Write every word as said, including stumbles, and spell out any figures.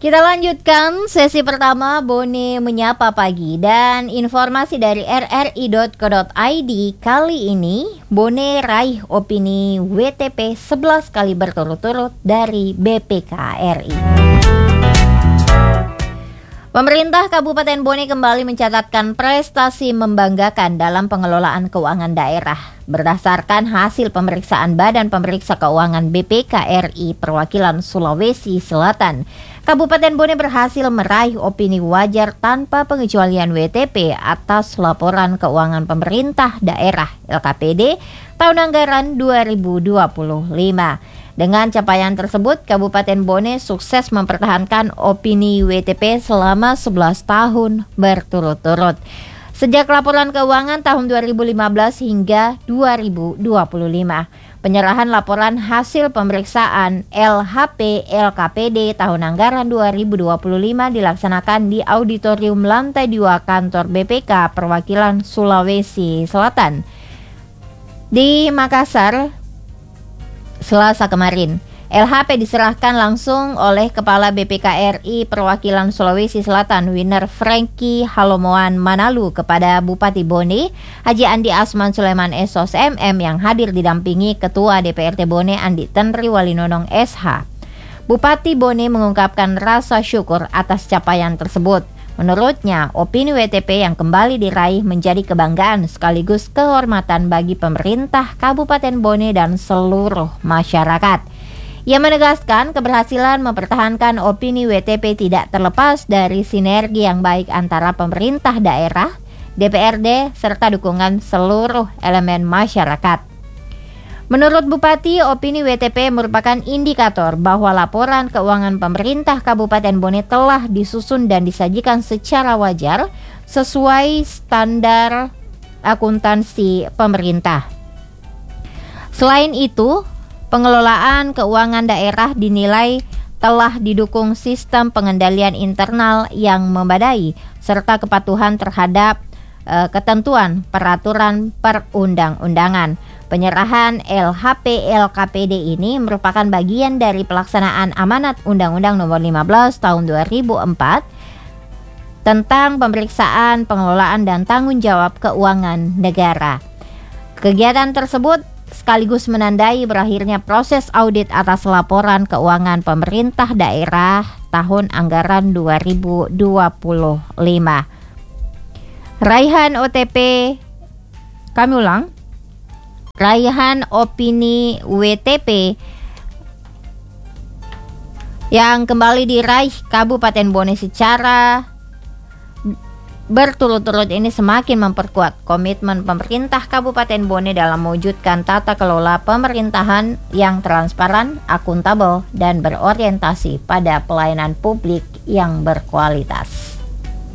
Kita lanjutkan sesi pertama Bone Menyapa Pagi dan informasi dari r r i dot co dot i d. Kali ini Bone raih opini W T P sebelas kali berturut-turut dari B P K R I. Pemerintah Kabupaten Bone kembali mencatatkan prestasi membanggakan dalam pengelolaan keuangan daerah. Berdasarkan hasil pemeriksaan Badan Pemeriksa Keuangan B P K R I Perwakilan Sulawesi Selatan, Kabupaten Bone berhasil meraih opini wajar tanpa pengecualian W T P atas laporan keuangan pemerintah daerah L K P D tahun anggaran dua ribu dua puluh lima. Dengan capaian tersebut, Kabupaten Bone sukses mempertahankan opini W T P selama sebelas tahun berturut-turut. Sejak laporan keuangan tahun dua ribu lima belas hingga dua ribu dua puluh lima. Penyerahan laporan hasil pemeriksaan L H P L K P D tahun anggaran dua ribu dua puluh lima dilaksanakan di auditorium lantai dua kantor B P K Perwakilan Sulawesi Selatan di Makassar, Selasa kemarin. L H P diserahkan langsung oleh Kepala B P K R I Perwakilan Sulawesi Selatan Winner Franky Halomoan Manalu kepada Bupati Bone Haji Andi Asman Sulaiman S O S M M yang hadir didampingi Ketua D P R D Bone Andi Tenri Walinonong S H. Bupati Bone mengungkapkan rasa syukur atas capaian tersebut. Menurutnya, opini W T P yang kembali diraih menjadi kebanggaan sekaligus kehormatan bagi pemerintah Kabupaten Bone dan seluruh masyarakat. Ia menegaskan keberhasilan mempertahankan opini W T P tidak terlepas dari sinergi yang baik antara pemerintah daerah, D P R D, serta dukungan seluruh elemen masyarakat. Menurut Bupati, opini W T P merupakan indikator bahwa laporan keuangan pemerintah Kabupaten Bone telah disusun dan disajikan secara wajar sesuai standar akuntansi pemerintah. Selain itu, pengelolaan keuangan daerah dinilai telah didukung sistem pengendalian internal yang memadai serta kepatuhan terhadap uh, ketentuan peraturan perundang-undangan. Penyerahan L H P L K P D ini merupakan bagian dari pelaksanaan amanat Undang-Undang Nomor lima belas Tahun dua ribu empat tentang pemeriksaan, pengelolaan dan tanggung jawab keuangan negara. Kegiatan tersebut sekaligus menandai berakhirnya proses audit atas laporan keuangan pemerintah daerah tahun anggaran dua ribu dua puluh lima. Raihan O T P, kami ulang, raihan opini W T P yang kembali diraih Kabupaten Bone secara berturut-turut ini semakin memperkuat komitmen pemerintah Kabupaten Bone dalam mewujudkan tata kelola pemerintahan yang transparan, akuntabel, dan berorientasi pada pelayanan publik yang berkualitas.